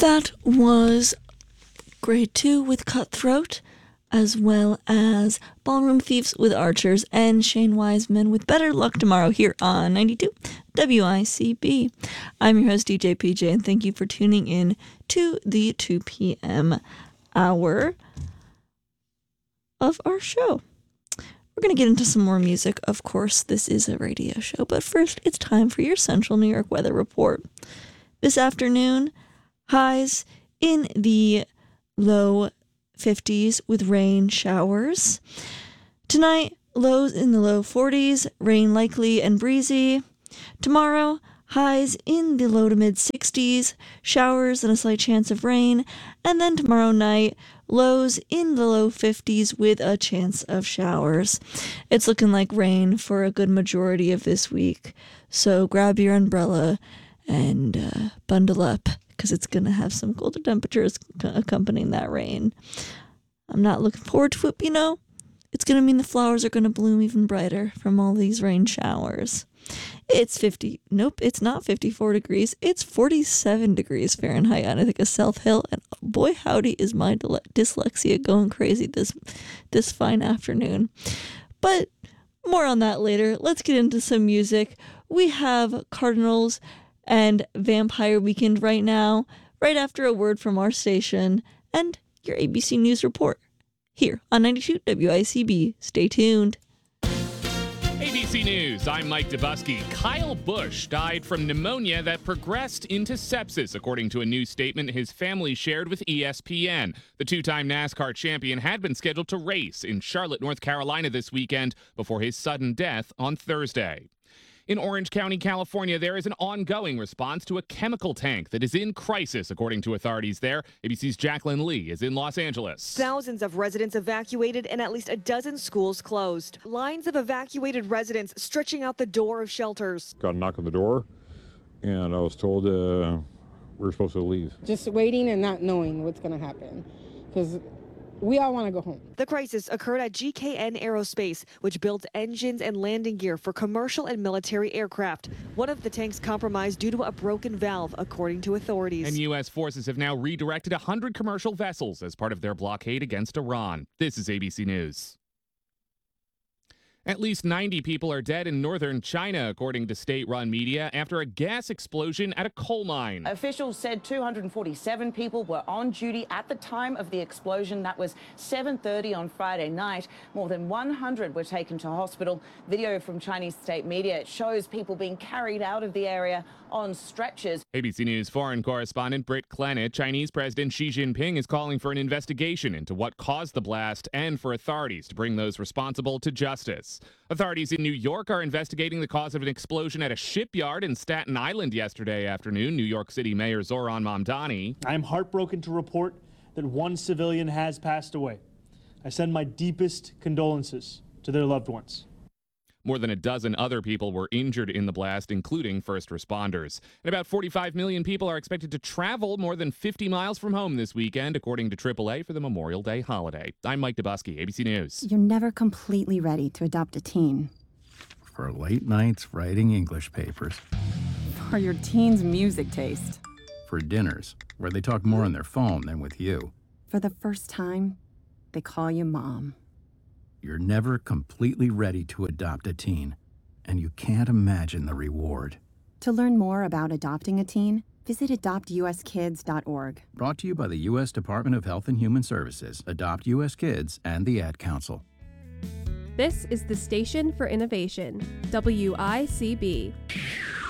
That was Grade 2 with Cutthroat, as well as Ballroom Thieves with Archers, and Shane Wiseman with Better Luck Tomorrow here on 92 WICB. I'm your host, DJ PJ, and thank you for tuning in to the 2 p.m. hour of our show. We're going to get into some more music. Of course, this is a radio show, but first, it's time for your Central New York weather report. This afternoon, highs in the low 50s with rain showers. Tonight, lows in the low 40s, rain likely and breezy. Tomorrow, highs in the low to mid 60s, showers and a slight chance of rain. And then tomorrow night, lows in the low 50s with a chance of showers. It's looking like rain for a good majority of this week. So grab your umbrella and bundle up, because it's going to have some colder temperatures accompanying that rain. I'm not looking forward to it, but it's going to mean the flowers are going to bloom even brighter from all these rain showers. It's it's not 54 degrees. It's 47 degrees Fahrenheit on, I think, a South Hill. And boy, howdy, is my dyslexia going crazy this fine afternoon. But more on that later. Let's get into some music. We have Cardinals and Vampire Weekend right now, right after a word from our station and your ABC News report here on 92 WICB. Stay tuned. ABC News, I'm Mike Dubusky. Kyle Busch died from pneumonia that progressed into sepsis, according to a new statement his family shared with ESPN. The two-time NASCAR champion had been scheduled to race in Charlotte, North Carolina this weekend before his sudden death on Thursday. In Orange County, California, there is an ongoing response to a chemical tank that is in crisis, according to authorities there. ABC's Jacqueline Lee is in Los Angeles. Thousands of residents evacuated and at least a dozen schools closed. Lines of evacuated residents stretching out the door of shelters. Got a knock on the door, and I was told we were supposed to leave. Just waiting and not knowing what's going to happen, because we all want to go home. The crisis occurred at GKN Aerospace, which builds engines and landing gear for commercial and military aircraft. One of the tanks compromised due to a broken valve, according to authorities. And U.S. forces have now redirected 100 commercial vessels as part of their blockade against Iran. This is ABC News. At least 90 people are dead in northern China, according to state-run media, after a gas explosion at a coal mine. Officials said 247 people were on duty at the time of the explosion. That was 7:30 on Friday night. More than 100 were taken to hospital. Video from Chinese state media shows people being carried out of the area on stretchers. ABC News foreign correspondent Britt Clennett. Chinese President Xi Jinping is calling for an investigation into what caused the blast and for authorities to bring those responsible to justice. Authorities in New York are investigating the cause of an explosion at a shipyard in Staten Island yesterday afternoon. New York City Mayor Zohran Mamdani. I am heartbroken to report that one civilian has passed away. I send my deepest condolences to their loved ones. More than a dozen other people were injured in the blast, including first responders. And about 45 million people are expected to travel more than 50 miles from home this weekend, according to AAA, for the Memorial Day holiday. I'm Mike Dubusky, ABC News. You're never completely ready to adopt a teen. For late nights writing English papers. For your teen's music taste. For dinners, where they talk more on their phone than with you. For the first time, they call you Mom. You're never completely ready to adopt a teen, and you can't imagine the reward. To learn more about adopting a teen, visit adoptuskids.org. Brought to you by the U.S. Department of Health and Human Services, Adopt U.S. Kids, and the Ad Council. This is the Station for Innovation, WICB.